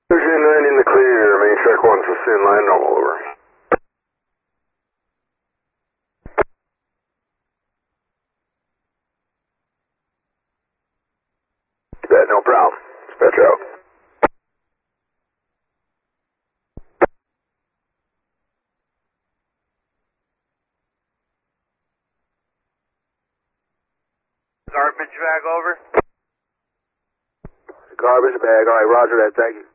Ocean 9 in the clear, main track 1 for sin line, normal over. That, no problem. Dispatch out. Garbage bag over. Garbage bag, alright, roger that, thank you.